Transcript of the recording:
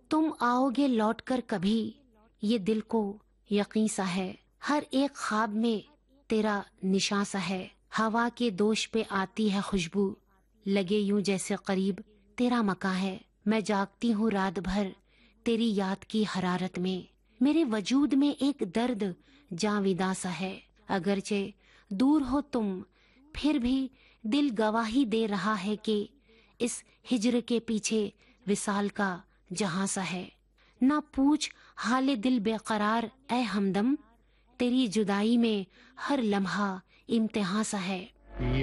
तुम आओगे लौट कर कभी, ये दिल को यकीन सा है। हर एक ख्वाब में तेरा निशान सा है। हवा के दोष पे आती है खुशबू, लगे यूं जैसे करीब तेरा मकान है। मैं जागती हूँ रात भर तेरी याद की हरारत में। मेरे वजूद में एक दर्द जाविदा सा है। अगरचे दूर हो तुम, फिर भी दिल गवाही दे रहा है कि इस हिज्र के पीछे विसाल का जहां सा है। ना पूछ हाले दिल बेकरार ए हमदम, तेरी जुदाई में हर लम्हा इम्तिहान सा है।